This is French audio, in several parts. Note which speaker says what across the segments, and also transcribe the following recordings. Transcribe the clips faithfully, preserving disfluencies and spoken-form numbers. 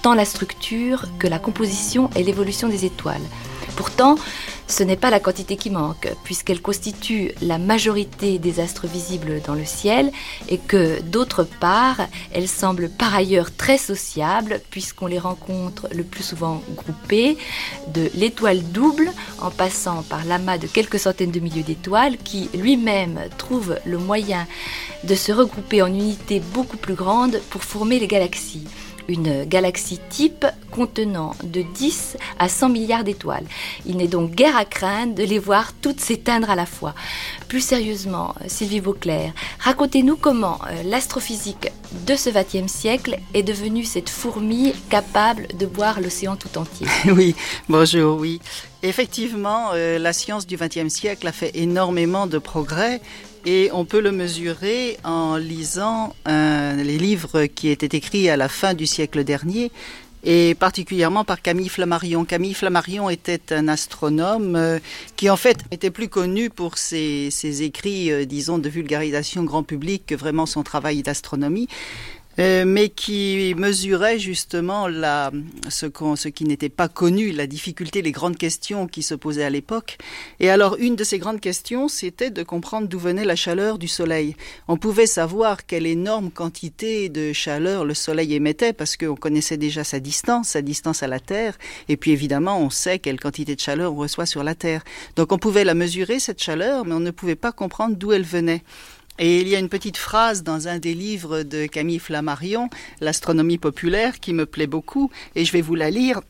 Speaker 1: tant la structure que la composition et l'évolution des étoiles. Pourtant, ce n'est pas la quantité qui manque, puisqu'elle constitue la majorité des astres visibles dans le ciel et que, d'autre part, elle semble par ailleurs très sociable, puisqu'on les rencontre le plus souvent groupées, de l'étoile double, en passant par l'amas de quelques centaines de milliers d'étoiles, qui lui-même trouve le moyen de se regrouper en unités beaucoup plus grandes pour former les galaxies. Une galaxie type contenant de dix à cent milliards d'étoiles. Il n'est donc guère à craindre de les voir toutes s'éteindre à la fois. Plus sérieusement, Sylvie Vauclair, racontez-nous comment euh, l'astrophysique de ce vingtième siècle est devenue cette fourmi capable de boire l'océan tout entier.
Speaker 2: Oui, bonjour, oui. Effectivement, euh, la science du vingtième siècle a fait énormément de progrès. Et on peut le mesurer en lisant un, les livres qui étaient écrits à la fin du siècle dernier, et particulièrement par Camille Flammarion. Camille Flammarion était un astronome euh, qui en fait était plus connu pour ses, ses écrits, euh, disons, de vulgarisation grand public que vraiment son travail d'astronomie. Euh, mais qui mesurait justement la, ce, qu'on, ce qui n'était pas connu, la difficulté, les grandes questions qui se posaient à l'époque. Et alors, une de ces grandes questions, c'était de comprendre d'où venait la chaleur du Soleil. On pouvait savoir quelle énorme quantité de chaleur le Soleil émettait, parce qu'on connaissait déjà sa distance, sa distance à la Terre, et puis évidemment, on sait quelle quantité de chaleur on reçoit sur la Terre. Donc on pouvait la mesurer, cette chaleur, mais on ne pouvait pas comprendre d'où elle venait. Et il y a une petite phrase dans un des livres de Camille Flammarion, L'astronomie populaire, qui me plaît beaucoup, et je vais vous la lire.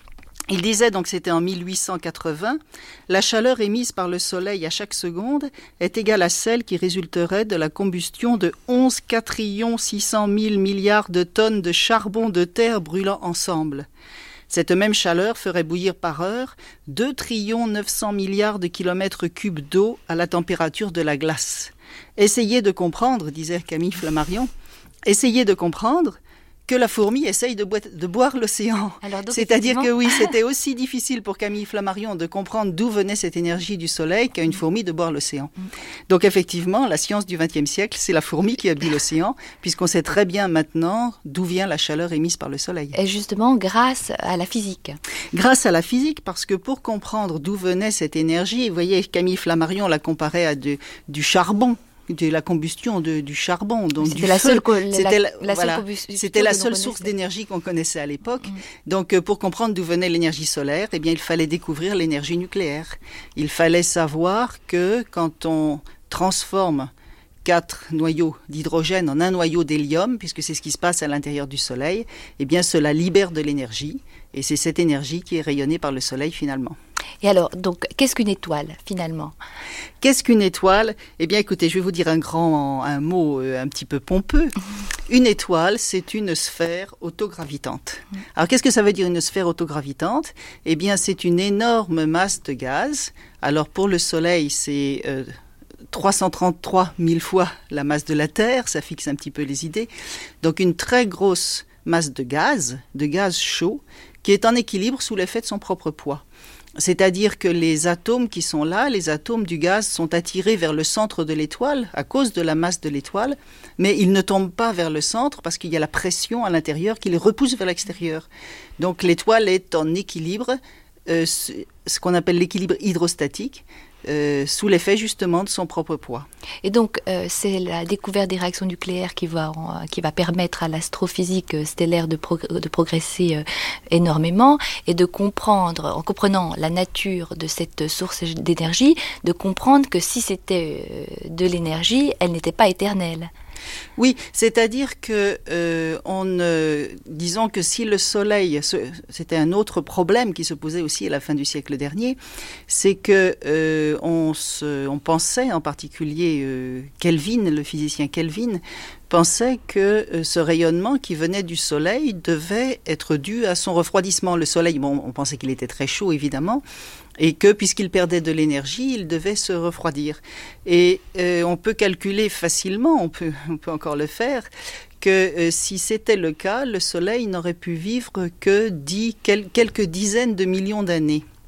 Speaker 2: Il disait, donc c'était en mille huit cent quatre-vingts, « La chaleur émise par le Soleil à chaque seconde est égale à celle qui résulterait de la combustion de onze quadrillions six cent mille milliards de tonnes de charbon de terre brûlant ensemble. Cette même chaleur ferait bouillir par heure deux trillions neuf cents milliards de kilomètres cubes d'eau à la température de la glace. Essayez de comprendre, disait Camille Flammarion, essayez de comprendre que la fourmi essaye de, boi- de boire l'océan. Alors donc, c'est-à-dire que oui, c'était aussi difficile pour Camille Flammarion de comprendre d'où venait cette énergie du Soleil qu'à une fourmi de boire l'océan. Mm. Donc effectivement, la science du vingtième siècle, c'est la fourmi qui a bu l'océan, puisqu'on sait très bien maintenant d'où vient la chaleur émise par le Soleil.
Speaker 1: Et justement, grâce à la physique.
Speaker 2: Grâce à la physique, parce que pour comprendre d'où venait cette énergie, vous voyez, Camille Flammarion la comparait à de, du charbon. De la combustion de, du charbon, donc
Speaker 1: c'était
Speaker 2: du
Speaker 1: la
Speaker 2: feu.
Speaker 1: seule, co- la,
Speaker 2: c'était la,
Speaker 1: la
Speaker 2: voilà,
Speaker 1: seule, combustion
Speaker 2: c'était la seule source d'énergie qu'on connaissait à l'époque. Mmh. Donc, pour comprendre d'où venait l'énergie solaire, eh bien, il fallait découvrir l'énergie nucléaire. Il fallait savoir que quand on transforme quatre noyaux d'hydrogène en un noyau d'hélium, puisque c'est ce qui se passe à l'intérieur du Soleil, eh bien, cela libère de l'énergie. Et c'est cette énergie qui est rayonnée par le Soleil finalement.
Speaker 1: Et alors, donc, qu'est-ce qu'une étoile, finalement ?
Speaker 2: Qu'est-ce qu'une étoile ? Eh bien, écoutez, je vais vous dire un grand, un mot un petit peu pompeux. Une étoile, c'est une sphère autogravitante. Alors, qu'est-ce que ça veut dire une sphère autogravitante ? Eh bien, c'est une énorme masse de gaz. Alors, pour le Soleil, c'est euh, trois cent trente-trois mille fois la masse de la Terre. Ça fixe un petit peu les idées. Donc, une très grosse masse de gaz, de gaz chaud, qui est en équilibre sous l'effet de son propre poids. C'est-à-dire que les atomes qui sont là, les atomes du gaz, sont attirés vers le centre de l'étoile à cause de la masse de l'étoile, mais ils ne tombent pas vers le centre parce qu'il y a la pression à l'intérieur qui les repousse vers l'extérieur. Donc l'étoile est en équilibre, euh, ce qu'on appelle l'équilibre hydrostatique, Euh, sous l'effet justement de son propre poids.
Speaker 1: Et donc, euh, c'est la découverte des réactions nucléaires qui va, en, qui va permettre à l'astrophysique stellaire de, prog- de progresser euh, énormément et de comprendre, en comprenant la nature de cette source d'énergie, de comprendre que si c'était euh, de l'énergie, elle n'était pas éternelle.
Speaker 2: Oui, c'est-à-dire que euh, on, euh, disons que si le Soleil, ce, c'était un autre problème qui se posait aussi à la fin du siècle dernier, c'est que euh, on, se, on pensait, en particulier euh, Kelvin, le physicien Kelvin, pensait que euh, ce rayonnement qui venait du Soleil devait être dû à son refroidissement. Le Soleil, bon, on pensait qu'il était très chaud évidemment, et que puisqu'il perdait de l'énergie, il devait se refroidir. Et euh, on peut calculer facilement, on peut, on peut encore le faire, que euh, si c'était le cas, le Soleil n'aurait pu vivre que dix, quel, quelques dizaines de millions d'années.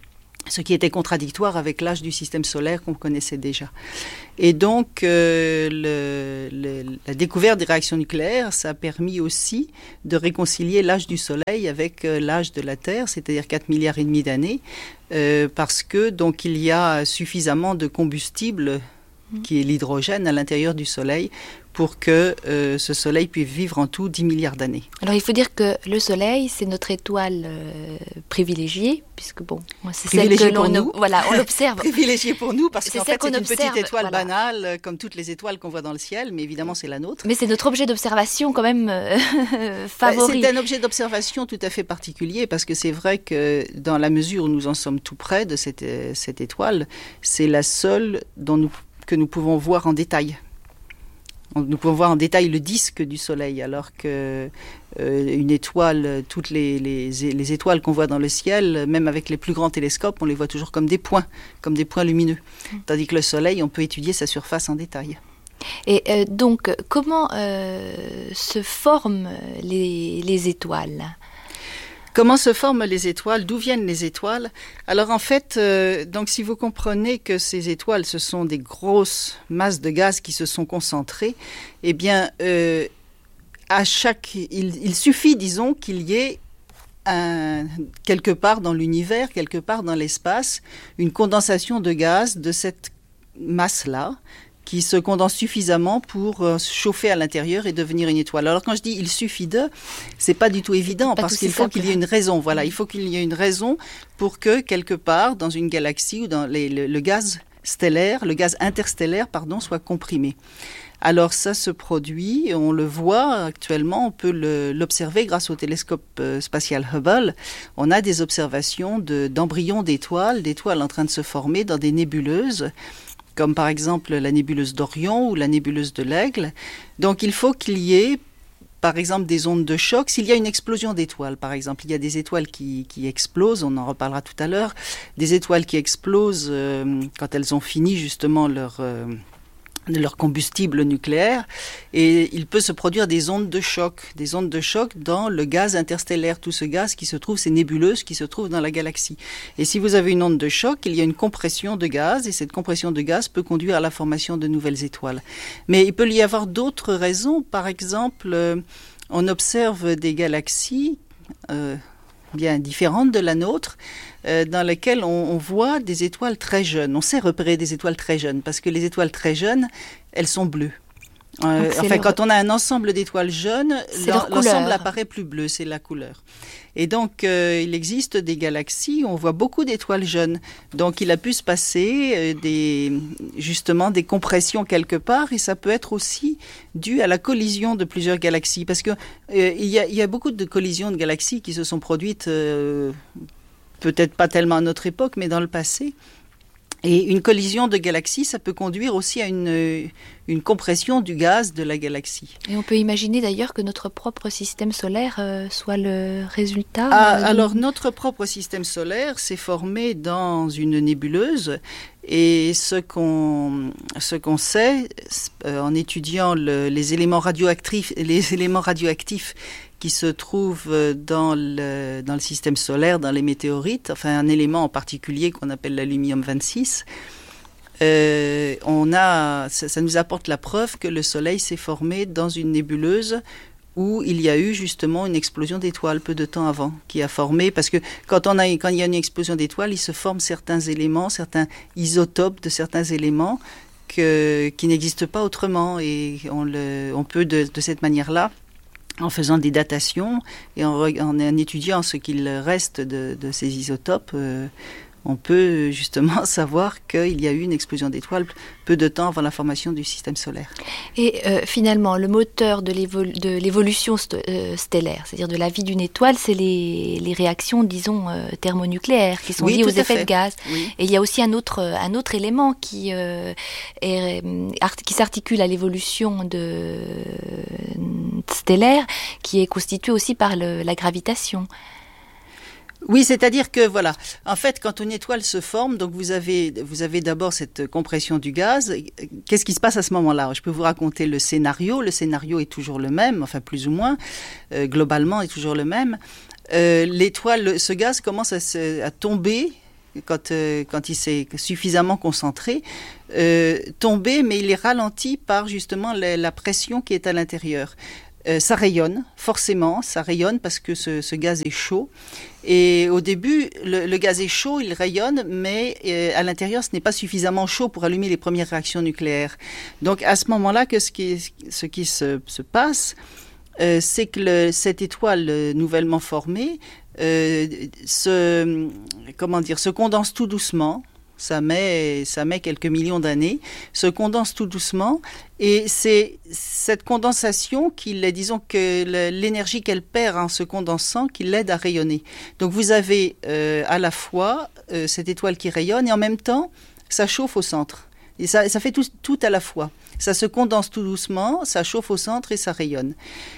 Speaker 2: ce qui était contradictoire avec l'âge du système solaire qu'on connaissait déjà. Et donc, euh, le, le, la découverte des réactions nucléaires, ça a permis aussi de réconcilier l'âge du Soleil avec euh, l'âge de la Terre, c'est-à-dire quatre milliards et demi d'années, euh, parce que donc il y a suffisamment de combustible, qui est l'hydrogène, à l'intérieur du Soleil, pour que euh, ce Soleil puisse vivre en tout dix milliards d'années.
Speaker 1: Alors il faut dire que le Soleil, c'est notre étoile euh, privilégiée, puisque bon, c'est celle que l'on
Speaker 2: nous.
Speaker 1: Voilà, on l'observe.
Speaker 2: Privilégiée pour nous, parce
Speaker 1: c'est
Speaker 2: qu'en fait c'est une
Speaker 1: observe,
Speaker 2: petite étoile
Speaker 1: voilà.
Speaker 2: banale, euh, comme toutes les étoiles qu'on voit dans le ciel, mais évidemment c'est la nôtre.
Speaker 1: Mais c'est notre objet d'observation quand même euh, favori.
Speaker 2: C'est un objet d'observation tout à fait particulier, parce que c'est vrai que dans la mesure où nous en sommes tout près de cette, cette étoile, c'est la seule dont nous, que nous pouvons voir en détail. Nous pouvons voir en détail le disque du Soleil, alors que euh, une étoile, toutes les, les, les étoiles qu'on voit dans le ciel, même avec les plus grands télescopes, on les voit toujours comme des points, comme des points lumineux. Mmh. Tandis que le Soleil, on peut étudier sa surface en détail.
Speaker 1: Et euh, donc, comment euh, se forment les, les étoiles ?
Speaker 2: Comment se forment les étoiles? D'où viennent les étoiles? Alors en fait, euh, donc si vous comprenez que ces étoiles, ce sont des grosses masses de gaz qui se sont concentrées, eh bien, euh, à chaque, il, il suffit, disons, qu'il y ait un, quelque part dans l'univers, quelque part dans l'espace, une condensation de gaz de cette masse-là, qui se condense suffisamment pour euh, chauffer à l'intérieur et devenir une étoile. Alors quand je dis il suffit de, c'est pas du tout évident, parce qu'il faut qu'il y ait une raison. Voilà, il faut qu'il y ait une raison pour que quelque part dans une galaxie ou dans les, le, le gaz stellaire, le gaz interstellaire, pardon, soit comprimé. Alors ça se produit, on le voit actuellement, on peut le, l'observer grâce au télescope euh, spatial Hubble. On a des observations de, d'embryons d'étoiles, d'étoiles en train de se former dans des nébuleuses, comme par exemple la nébuleuse d'Orion ou la nébuleuse de l'Aigle. Donc il faut qu'il y ait, par exemple, des ondes de choc. S'il y a une explosion d'étoiles, par exemple, il y a des étoiles qui, qui explosent, on en reparlera tout à l'heure, des étoiles qui explosent euh, quand elles ont fini justement leur... Euh, de leur combustible nucléaire, et il peut se produire des ondes de choc, des ondes de choc dans le gaz interstellaire, tout ce gaz qui se trouve, ces nébuleuses qui se trouvent dans la galaxie. Et si vous avez une onde de choc, il y a une compression de gaz, et cette compression de gaz peut conduire à la formation de nouvelles étoiles. Mais il peut y avoir d'autres raisons. Par exemple, euh, on observe des galaxies euh, bien différentes de la nôtre, euh, dans lesquelles on, on voit des étoiles très jeunes. On sait repérer des étoiles très jeunes, parce que les étoiles très jeunes, elles sont bleues. Euh, enfin, leur... quand on a un ensemble d'étoiles jeunes, l'ensemble apparaît plus bleu, c'est la couleur. Et donc, euh, il existe des galaxies où on voit beaucoup d'étoiles jeunes. Donc, il a pu se passer euh, des, justement des compressions quelque part, et ça peut être aussi dû à la collision de plusieurs galaxies. Parce que euh, il y a, il y a beaucoup de collisions de galaxies qui se sont produites, euh, peut-être pas tellement à notre époque, mais dans le passé. Et une collision de galaxies, ça peut conduire aussi à une, une compression du gaz de la galaxie.
Speaker 1: Et on peut imaginer d'ailleurs que notre propre système solaire euh, soit le résultat.
Speaker 2: Ah,
Speaker 1: euh,
Speaker 2: alors, notre propre système solaire s'est formé dans une nébuleuse. Et ce qu'on, ce qu'on sait, euh, en étudiant le, les éléments radioactifs, les éléments radioactifs qui se trouvent dans le, dans le système solaire, dans les météorites, enfin un élément en particulier qu'on appelle l'aluminium vingt-six, euh, on a, ça, ça nous apporte la preuve que le Soleil s'est formé dans une nébuleuse où il y a eu justement une explosion d'étoiles peu de temps avant, qui a formé, parce que quand, on a, quand il y a une explosion d'étoiles, il se forme certains éléments, certains isotopes de certains éléments que, qui n'existent pas autrement, et on, le, on peut de, de cette manière-là, en faisant des datations et en, en, en étudiant ce qu'il reste de, de ces isotopes, euh, on peut justement savoir qu'il y a eu une explosion d'étoiles peu de temps avant la formation du système solaire.
Speaker 1: Et euh, finalement, le moteur de, l'évol- de l'évolution st- euh, stellaire, c'est-à-dire de la vie d'une étoile, c'est les, les réactions, disons, euh, thermonucléaires qui sont
Speaker 2: oui,
Speaker 1: liées aux effets de gaz.
Speaker 2: Oui.
Speaker 1: Et il y a aussi un autre, un autre élément qui, euh, est, art- qui s'articule à l'évolution de, stellaire, qui est constitué aussi par le, la gravitation.
Speaker 2: Oui, c'est-à-dire que, voilà, en fait, quand une étoile se forme, donc vous avez, vous avez d'abord cette compression du gaz. Qu'est-ce qui se passe à ce moment-là? Je peux vous raconter le scénario. Le scénario est toujours le même, enfin plus ou moins, euh, globalement est toujours le même. Euh, l'étoile, ce gaz commence à, se, à tomber quand, euh, quand il s'est suffisamment concentré, euh, tomber, mais il est ralenti par justement la, la pression qui est à l'intérieur. Euh, ça rayonne, forcément, ça rayonne parce que ce, ce gaz est chaud. Et au début, le, le gaz est chaud, il rayonne, mais euh, à l'intérieur, ce n'est pas suffisamment chaud pour allumer les premières réactions nucléaires. Donc à ce moment-là, que ce qui, ce qui se, se passe, euh, c'est que le, cette étoile euh, nouvellement formée euh, se, comment dire, se condense tout doucement. Ça met, ça met quelques millions d'années, se condense tout doucement, et c'est cette condensation qui, disons que l'énergie qu'elle perd en se condensant, qui l'aide à rayonner. Donc vous avez euh, à la fois euh, cette étoile qui rayonne, et en même temps, ça chauffe au centre. Et ça, ça fait tout, tout à la fois. Ça se condense tout doucement, ça chauffe au centre et ça rayonne.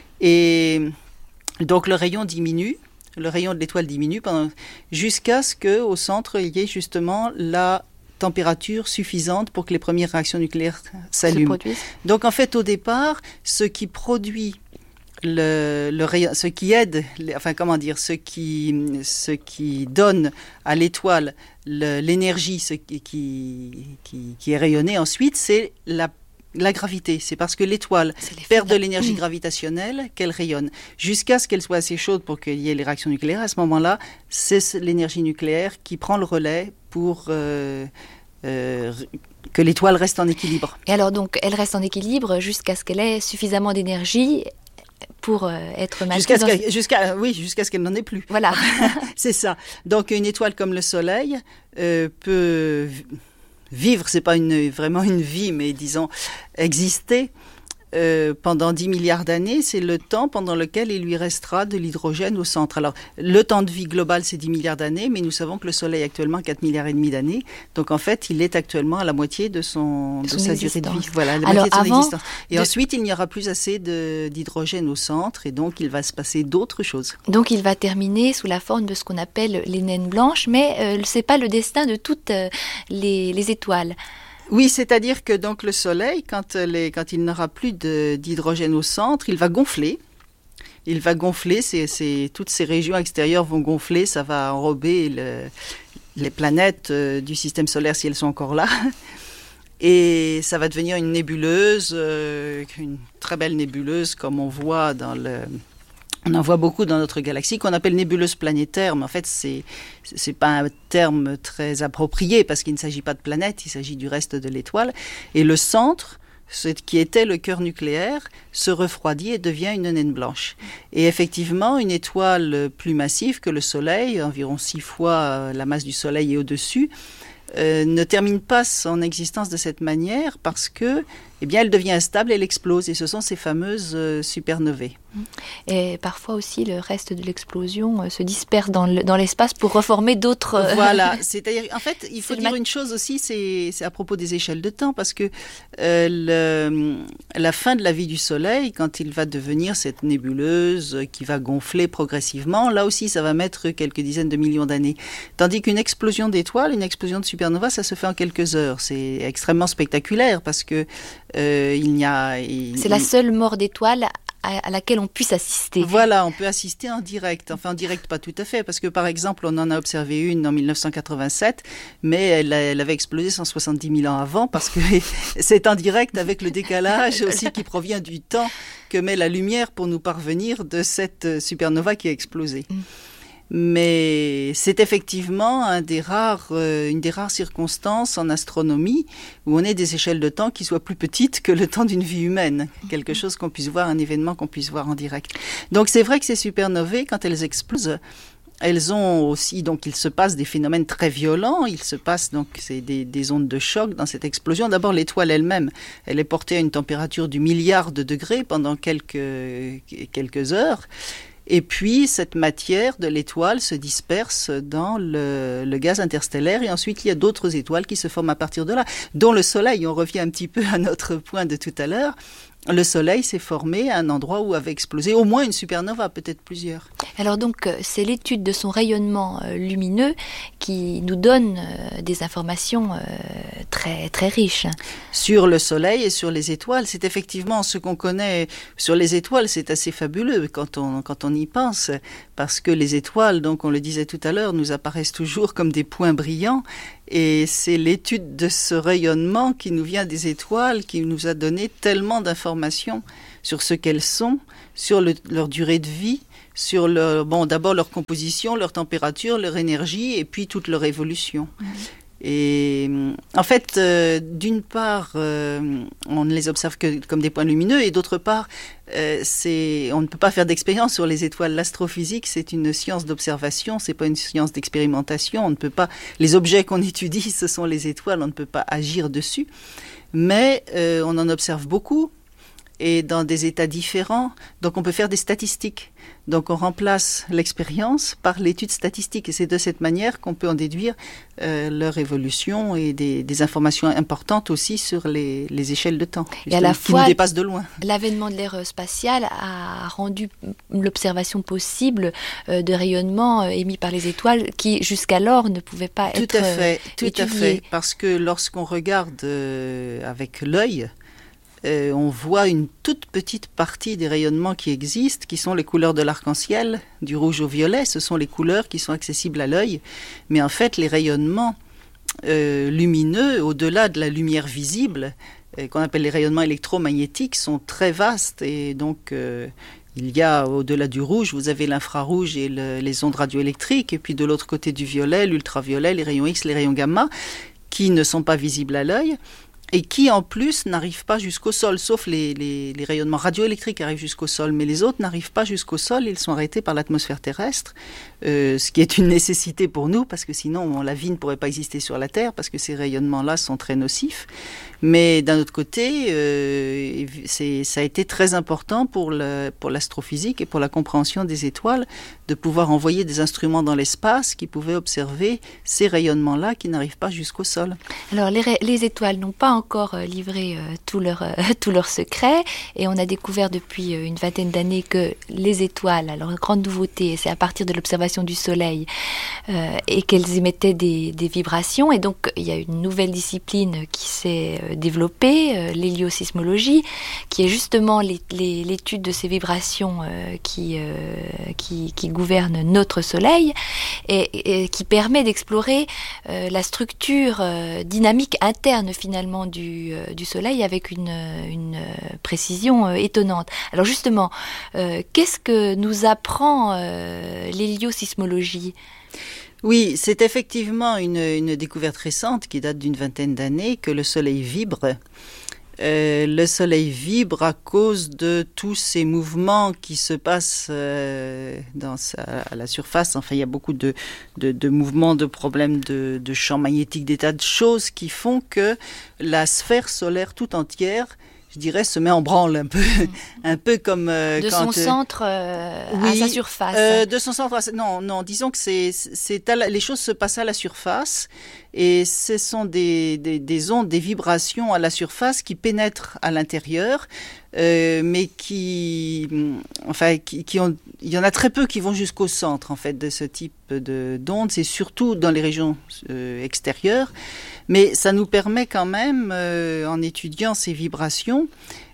Speaker 2: Et donc le rayon diminue. Le rayon de l'étoile diminue pendant, jusqu'à ce qu'au centre, il y ait justement la température suffisante pour que les premières réactions nucléaires s'allument. Donc en fait, au départ, ce qui produit le, le rayon, ce qui aide, enfin comment dire, ce qui, ce qui donne à l'étoile le, l'énergie, ce qui, qui, qui, qui est rayonné ensuite, c'est la La gravité, c'est parce que l'étoile perd de l'énergie gravitationnelle qu'elle rayonne. Jusqu'à ce qu'elle soit assez chaude pour qu'il y ait les réactions nucléaires, à ce moment-là, c'est l'énergie nucléaire qui prend le relais pour euh, euh, que l'étoile reste en équilibre.
Speaker 1: Et alors donc, elle reste en équilibre jusqu'à ce qu'elle ait suffisamment d'énergie pour euh, être maintenue
Speaker 2: jusqu'à ce
Speaker 1: dans...
Speaker 2: qu'elle, jusqu'à, oui, jusqu'à ce qu'elle n'en ait plus.
Speaker 1: Voilà.
Speaker 2: C'est ça. Donc une étoile comme le Soleil euh, peut... Vivre, c'est pas une, vraiment une vie, mais disons exister euh, pendant dix milliards d'années, c'est le temps pendant lequel il lui restera de l'hydrogène au centre. Alors, le temps de vie global, c'est dix milliards d'années, mais nous savons que le Soleil a actuellement quatre milliards et demi d'années. Donc, en fait, il est actuellement à la moitié de, son, de,
Speaker 1: son
Speaker 2: sa
Speaker 1: existence.
Speaker 2: durée de vie. Voilà, la
Speaker 1: Alors,
Speaker 2: moitié de son
Speaker 1: avant
Speaker 2: existence. Et
Speaker 1: de...
Speaker 2: ensuite, il n'y aura plus assez de, d'hydrogène au centre, et donc il va se passer d'autres choses.
Speaker 1: Donc, il va terminer sous la forme de ce qu'on appelle les naines blanches, mais euh, ce n'est pas le destin de toutes euh, les, les étoiles.
Speaker 2: Oui, c'est-à-dire que donc le Soleil, quand, les, quand il n'aura plus de, d'hydrogène au centre, il va gonfler. Il va gonfler, c'est, c'est, toutes ces régions extérieures vont gonfler, ça va enrober le, les planètes euh, du système solaire si elles sont encore là. Et ça va devenir une nébuleuse, euh, une très belle nébuleuse comme on voit dans le... On en voit beaucoup dans notre galaxie, qu'on appelle nébuleuse planétaire, mais en fait, c'est, c'est pas un terme très approprié parce qu'il ne s'agit pas de planète, il s'agit du reste de l'étoile. Et le centre, ce qui était le cœur nucléaire, se refroidit et devient une naine blanche. Et effectivement, une étoile plus massive que le Soleil, environ six fois la masse du Soleil et au-dessus, euh, ne termine pas son existence de cette manière parce que, eh bien, elle devient instable, elle explose. Et ce sont ces fameuses euh, supernovae.
Speaker 1: Et parfois aussi, le reste de l'explosion euh, se disperse dans, le, dans l'espace pour reformer d'autres... Euh...
Speaker 2: Voilà, c'est-à-dire, en fait, il faut
Speaker 1: c'est
Speaker 2: dire
Speaker 1: ma...
Speaker 2: une chose aussi, c'est, c'est à propos des échelles de temps, parce que euh, le, la fin de la vie du Soleil, quand il va devenir cette nébuleuse qui va gonfler progressivement, là aussi, ça va mettre quelques dizaines de millions d'années. Tandis qu'une explosion d'étoiles, une explosion de supernova, ça se fait en quelques heures. C'est extrêmement spectaculaire, parce que euh, il n'y a... Il,
Speaker 1: c'est la seule mort d'étoile à laquelle on puisse assister.
Speaker 2: Voilà, on peut assister en direct. Enfin, en direct, pas tout à fait, parce que par exemple, on en a observé une en dix-neuf cent quatre-vingt-sept, mais elle, elle avait explosé cent soixante-dix mille ans avant, parce que c'est en direct avec le décalage aussi qui provient du temps que met la lumière pour nous parvenir de cette supernova qui a explosé. Mm. Mais c'est effectivement un des rares, euh, une des rares circonstances en astronomie où on ait des échelles de temps qui soient plus petites que le temps d'une vie humaine. Quelque chose qu'on puisse voir, un événement qu'on puisse voir en direct. Donc c'est vrai que ces supernovae, quand elles explosent, elles ont aussi, donc il se passe des phénomènes très violents, il se passe donc c'est des, des ondes de choc dans cette explosion. D'abord l'étoile elle-même, elle est portée à une température du milliard de degrés pendant quelques, quelques heures. Et puis, cette matière de l'étoile se disperse dans le, le gaz interstellaire. Et ensuite, il y a d'autres étoiles qui se forment à partir de là, dont le Soleil. On revient un petit peu à notre point de tout à l'heure. le Soleil s'est formé à un endroit où avait explosé au moins une supernova, peut-être plusieurs.
Speaker 1: Alors donc, c'est l'étude de son rayonnement euh, lumineux qui nous donne euh, des informations euh, très, très riches.
Speaker 2: Sur le Soleil et sur les étoiles, c'est effectivement ce qu'on connaît sur les étoiles, c'est assez fabuleux quand on, quand on y pense, parce que les étoiles, donc on le disait tout à l'heure, nous apparaissent toujours comme des points brillants, et c'est l'étude de ce rayonnement qui nous vient des étoiles qui nous a donné tellement d'informations sur ce qu'elles sont, sur le, leur durée de vie, sur leur, bon, d'abord leur composition, leur température, leur énergie, et puis toute leur évolution. Mmh. Et en fait, euh, d'une part, euh, on ne les observe que comme des points lumineux, et d'autre part, euh, c'est, on ne peut pas faire d'expérience sur les étoiles. L'astrophysique, c'est une science d'observation, c'est pas une science d'expérimentation. On ne peut pas. Les objets qu'on étudie, ce sont les étoiles. On ne peut pas agir dessus, mais euh, on en observe beaucoup et dans des états différents. Donc, on peut faire des statistiques. Donc, on remplace l'expérience par l'étude statistique. Et c'est de cette manière qu'on peut en déduire euh, leur évolution et des, des informations importantes aussi sur les, les échelles de temps.
Speaker 1: Et à la
Speaker 2: qui
Speaker 1: fois,
Speaker 2: nous dépassent de loin.
Speaker 1: L'avènement de l'ère spatiale a rendu l'observation possible euh, de rayonnements euh, émis par les étoiles qui, jusqu'alors, ne pouvaient pas
Speaker 2: tout
Speaker 1: être
Speaker 2: à fait,
Speaker 1: euh,
Speaker 2: tout
Speaker 1: étudiés.
Speaker 2: à fait. Parce que lorsqu'on regarde euh, avec l'œil, Euh, on voit une toute petite partie des rayonnements qui existent, qui sont les couleurs de l'arc-en-ciel, du rouge au violet. Ce sont les couleurs qui sont accessibles à l'œil. Mais en fait, les rayonnements euh, lumineux, au-delà de la lumière visible, euh, qu'on appelle les rayonnements électromagnétiques, sont très vastes. Et donc, euh, il y a, au-delà du rouge, vous avez l'infrarouge et le, les ondes radioélectriques. Et puis, de l'autre côté du violet, l'ultraviolet, les rayons X, les rayons gamma, qui ne sont pas visibles à l'œil. Et qui, en plus, n'arrivent pas jusqu'au sol, sauf les, les, les rayonnements radioélectriques arrivent jusqu'au sol, mais les autres n'arrivent pas jusqu'au sol, ils sont arrêtés par l'atmosphère terrestre, euh, ce qui est une nécessité pour nous, parce que sinon, bon, la vie ne pourrait pas exister sur la Terre, parce que ces rayonnements-là sont très nocifs. Mais d'un autre côté, euh, c'est, ça a été très important pour, le, pour l'astrophysique et pour la compréhension des étoiles, de pouvoir envoyer des instruments dans l'espace qui pouvaient observer ces rayonnements-là qui n'arrivent pas jusqu'au sol.
Speaker 1: Alors, les, les étoiles n'ont pas encore euh, livré euh, tous leurs euh, tous leurs secrets, et on a découvert depuis euh, une vingtaine d'années que les étoiles, alors grande nouveauté, c'est à partir de l'observation du Soleil, euh, et qu'elles émettaient des, des vibrations, et donc il y a une nouvelle discipline qui s'est euh, développée, euh, l'héliosismologie, qui est justement les, les, l'étude de ces vibrations euh, qui, euh, qui qui gouvernent notre Soleil, et, et qui permet d'explorer euh, la structure euh, dynamique interne finalement du, euh, du Soleil avec une, une précision euh, étonnante. Alors justement, euh, qu'est-ce que nous apprend euh, l'héliosismologie ?
Speaker 2: Oui, c'est effectivement une, une découverte récente qui date d'une vingtaine d'années que le Soleil vibre. Euh, le Soleil vibre à cause de tous ces mouvements qui se passent euh, dans sa, à la surface. Enfin, il y a beaucoup de, de, de mouvements, de problèmes de, de champs magnétiques, des tas de choses qui font que la sphère solaire tout entière, je dirais, se met en branle un peu, un peu comme euh,
Speaker 1: de
Speaker 2: quand,
Speaker 1: son
Speaker 2: euh,
Speaker 1: centre euh,
Speaker 2: oui,
Speaker 1: à sa surface.
Speaker 2: Euh, de son centre, à, non, non, disons que c'est, c'est à la, les choses se passent à la surface, et ce sont des, des, des ondes, des vibrations à la surface qui pénètrent à l'intérieur, euh, mais qui, enfin, qui, qui ont, il y en a très peu qui vont jusqu'au centre en fait de ce type de d'ondes. C'est surtout dans les régions euh, extérieures. Mais ça nous permet quand même, euh, en étudiant ces vibrations,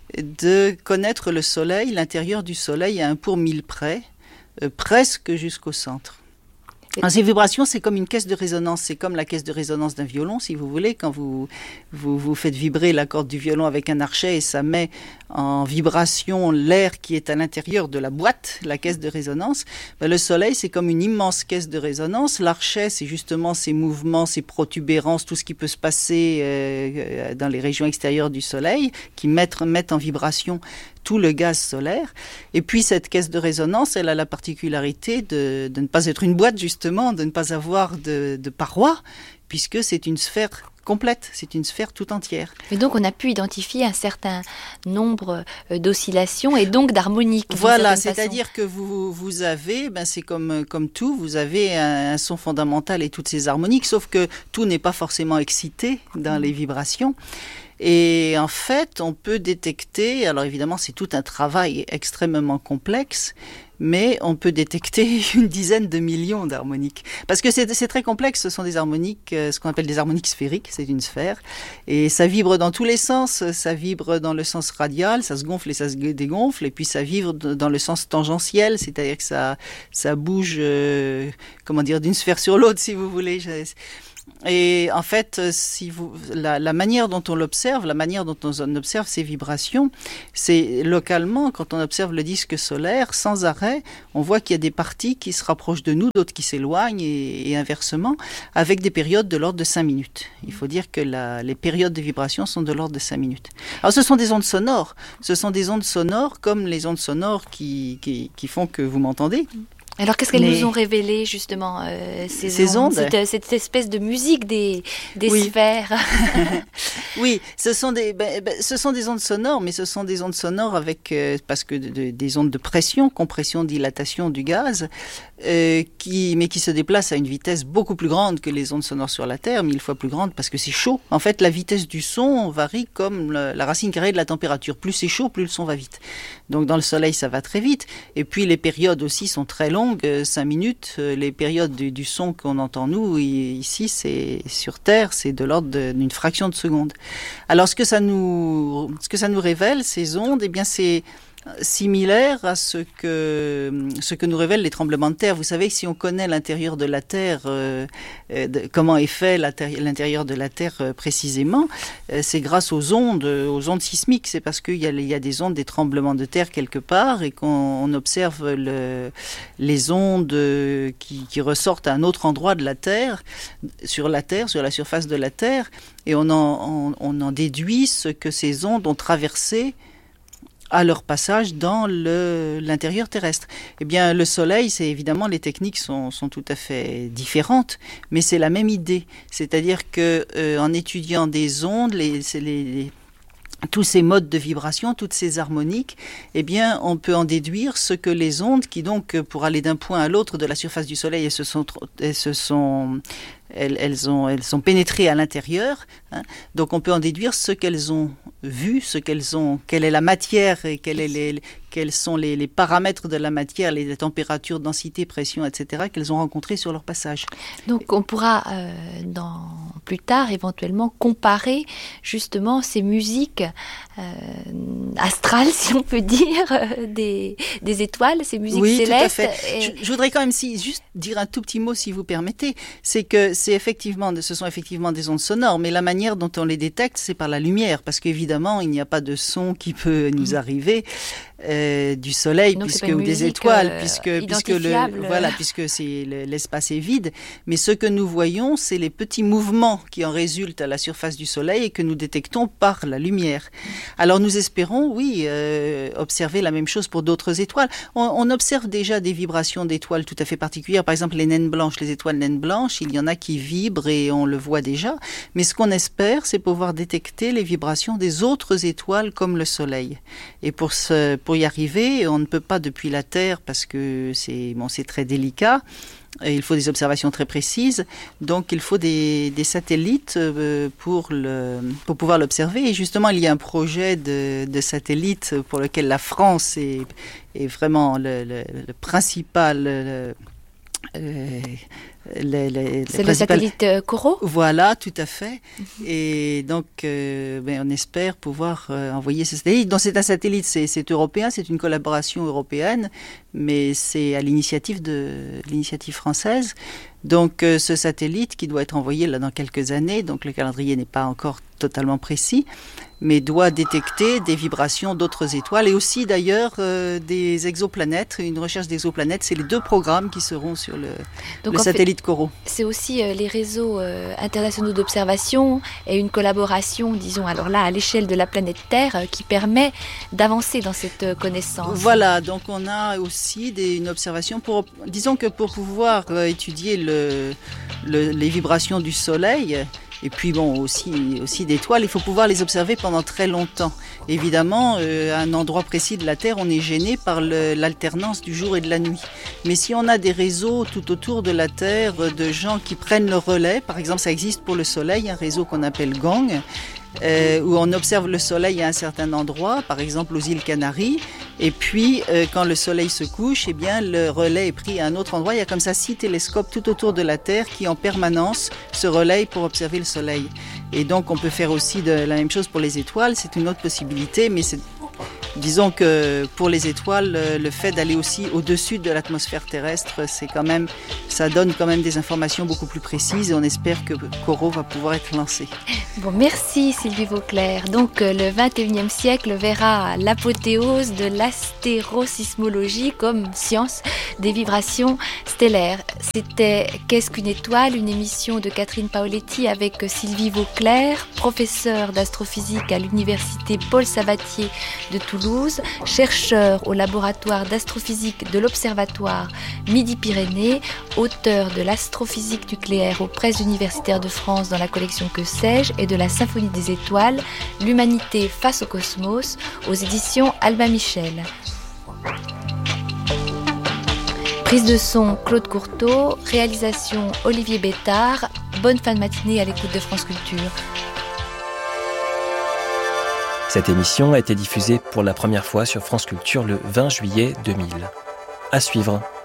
Speaker 2: de connaître le Soleil, l'intérieur du Soleil à un pour mille près, euh, presque jusqu'au centre. Alors, ces vibrations, c'est comme une caisse de résonance, c'est comme la caisse de résonance d'un violon, si vous voulez, quand vous, vous, vous faites vibrer la corde du violon avec un archet et ça met en vibration l'air qui est à l'intérieur de la boîte, la caisse de résonance. Ben, le Soleil, c'est comme une immense caisse de résonance. L'archet, c'est justement ces mouvements, ces protubérances, tout ce qui peut se passer euh, dans les régions extérieures du Soleil, qui mettent, mettent en vibration tout le gaz solaire. Et puis cette caisse de résonance, elle a la particularité de, de ne pas être une boîte, justement, de ne pas avoir de, de parois, puisque c'est une sphère complète, c'est une sphère tout entière.
Speaker 1: Et donc on a pu identifier un certain nombre d'oscillations et donc d'harmoniques.
Speaker 2: Voilà, c'est-à-dire façon. que vous, vous avez, ben c'est comme, comme tout, vous avez un, un son fondamental et toutes ces harmoniques, sauf que tout n'est pas forcément excité dans mmh. les vibrations. Et en fait, on peut détecter, alors évidemment c'est tout un travail extrêmement complexe, mais on peut détecter une dizaine de millions d'harmoniques. Parce que c'est, c'est très complexe, ce sont des harmoniques, ce qu'on appelle des harmoniques sphériques, c'est une sphère, et ça vibre dans tous les sens, ça vibre dans le sens radial, ça se gonfle et ça se dégonfle, et puis ça vibre dans le sens tangentiel, c'est-à-dire que ça, ça bouge, euh, comment dire, d'une sphère sur l'autre, si vous voulez. Et en fait, si vous, la, la manière dont on l'observe, la manière dont on observe ces vibrations, c'est localement, quand on observe le disque solaire, sans arrêt, on voit qu'il y a des parties qui se rapprochent de nous, d'autres qui s'éloignent et, et inversement, avec des périodes de l'ordre de cinq minutes. Il faut dire que la, les périodes de vibration sont de l'ordre de cinq minutes. Alors ce sont des ondes sonores, ce sont des ondes sonores comme les ondes sonores qui, qui, qui font que vous m'entendez.
Speaker 1: Alors, qu'est-ce qu'elles
Speaker 2: Mais...
Speaker 1: nous ont révélé, justement, euh, ces,
Speaker 2: ces ondes,
Speaker 1: ondes, cette, cette espèce de musique des, des
Speaker 2: oui.
Speaker 1: sphères?
Speaker 2: Oui, ce sont, des, ben, ben, ce sont des ondes sonores, mais ce sont des ondes sonores avec, euh, parce que de, de, des ondes de pression, compression, dilatation du gaz, euh, qui, mais qui se déplacent à une vitesse beaucoup plus grande que les ondes sonores sur la Terre, mille fois plus grande, parce que c'est chaud. En fait, la vitesse du son varie comme le, la racine carrée de la température. Plus c'est chaud, plus le son va vite. Donc, dans le Soleil, ça va très vite. Et puis, les périodes aussi sont très longues. cinq minutes, les périodes du, du son qu'on entend nous, ici, c'est sur Terre, c'est de l'ordre d'une fraction de seconde. Alors, ce que ça nous, ce que ça nous révèle, ces ondes, eh bien, c'est similaire à ce que ce que nous révèlent les tremblements de terre. Vous savez que si on connaît l'intérieur de la Terre, euh, de, comment est fait l'intérieur de la Terre euh, précisément, euh, c'est grâce aux ondes, aux ondes sismiques. C'est parce qu'il y a, il y a des ondes, des tremblements de terre quelque part, et qu'on on observe le, les ondes qui, qui ressortent à un autre endroit de la Terre, sur la Terre, sur la surface de la Terre, et on en, on, on en déduit ce que ces ondes ont traversé à leur passage dans le, l'intérieur terrestre. Eh bien, le Soleil, c'est évidemment, les techniques sont, sont tout à fait différentes, mais c'est la même idée. C'est-à-dire que euh, en étudiant des ondes, les, les, les tous ces modes de vibration, toutes ces harmoniques, eh bien, on peut en déduire ce que les ondes, qui donc, pour aller d'un point à l'autre de la surface du Soleil, elles se sont, elles se sont Elles, elles, ont, elles sont pénétrées à l'intérieur, hein. Donc on peut en déduire ce qu'elles ont vu, ce qu'elles ont, quelle est la matière et quelle est les, quels sont les, les paramètres de la matière, les températures, densité, pression, et cetera, qu'elles ont rencontrés sur leur passage.
Speaker 1: Donc on pourra euh, dans, plus tard éventuellement comparer justement ces musiques euh, astrales, si on peut dire, euh, des, des étoiles, ces musiques
Speaker 2: oui,
Speaker 1: célestes.
Speaker 2: Tout à fait. Et... Je, je voudrais quand même si, juste dire un tout petit mot, si vous permettez, c'est que c'est effectivement, ce sont effectivement des ondes sonores, mais la manière dont on les détecte, c'est par la lumière, parce qu'évidemment, il n'y a pas de son qui peut nous arriver euh, du Soleil,
Speaker 1: donc,
Speaker 2: puisque ou des étoiles, euh, puisque puisque le voilà, puisque c'est le, l'espace est vide. Mais ce que nous voyons, c'est les petits mouvements qui en résultent à la surface du Soleil et que nous détectons par la lumière. Alors nous espérons, oui, euh, observer la même chose pour d'autres étoiles. On, on observe déjà des vibrations d'étoiles tout à fait particulières. Par exemple, les naines blanches, les étoiles naines blanches, il y en a qui vibrent et on le voit déjà. Mais ce qu'on espère, c'est pouvoir détecter les vibrations des autres étoiles comme le Soleil. Et pour, ce, pour y arriver, on ne peut pas depuis la Terre parce que c'est, bon, c'est très délicat. Et il faut des observations très précises. Donc il faut des, des satellites pour, le, pour pouvoir l'observer. Et justement, il y a un projet de, de satellite pour lequel la France est, est vraiment le, le, le principal... Le, euh, Les, les,
Speaker 1: c'est le satellite euh, Corot.
Speaker 2: Voilà, tout à fait. Mm-hmm. Et donc, euh, ben, on espère pouvoir euh, envoyer ce satellite. Donc, c'est un satellite, c'est, c'est européen, c'est une collaboration européenne, mais c'est à l'initiative de l'initiative française. Donc, euh, ce satellite qui doit être envoyé là dans quelques années, donc le calendrier n'est pas encore totalement précis, mais doit détecter des vibrations d'autres étoiles et aussi d'ailleurs euh, des exoplanètes. Une recherche d'exoplanètes, c'est les deux programmes qui seront sur le, le satellite fait, Corot.
Speaker 1: C'est aussi euh, les réseaux euh, internationaux d'observation et une collaboration, disons, alors là, à l'échelle de la planète Terre, euh, qui permet d'avancer dans cette euh, connaissance.
Speaker 2: Voilà, donc on a aussi des, une observation pour, disons que pour pouvoir euh, étudier le, le, les vibrations du Soleil, et puis bon, aussi, aussi d'étoiles, il faut pouvoir les observer pendant très longtemps. Évidemment, euh, à un endroit précis de la Terre, on est gêné par le, l'alternance du jour et de la nuit. Mais si on a des réseaux tout autour de la Terre, de gens qui prennent le relais, par exemple, ça existe pour le Soleil, un réseau qu'on appelle Gang, euh, où on observe le soleil à un certain endroit, par exemple aux îles Canaries, et puis euh, quand le soleil se couche, eh bien, le relais est pris à un autre endroit. Il y a comme ça six télescopes tout autour de la Terre qui en permanence se relayent pour observer le soleil. Et donc on peut faire aussi de la même chose pour les étoiles, c'est une autre possibilité, mais c'est... Disons que pour les étoiles, le fait d'aller aussi au-dessus de l'atmosphère terrestre, c'est quand même, ça donne quand même des informations beaucoup plus précises et on espère que Corot va pouvoir être lancé.
Speaker 1: Bon, merci Sylvie Vauclair. Donc le vingt et unième siècle verra l'apothéose de l'astérosismologie comme science des vibrations stellaires. C'était Qu'est-ce qu'une étoile ? Une émission de Catherine Paoletti avec Sylvie Vauclair, professeure d'astrophysique à l'université Paul Sabatier de Toulouse, chercheur au laboratoire d'astrophysique de l'Observatoire Midi-Pyrénées, auteur de l'astrophysique nucléaire aux presses universitaires de France dans la collection Que sais-je et de la Symphonie des étoiles, l'humanité face au cosmos, aux éditions Albin Michel. Prise de son Claude Courteau, réalisation Olivier Bétard. Bonne fin de matinée à l'écoute de France Culture.
Speaker 3: Cette émission a été diffusée pour la première fois sur France Culture le vingt juillet deux mille. À suivre.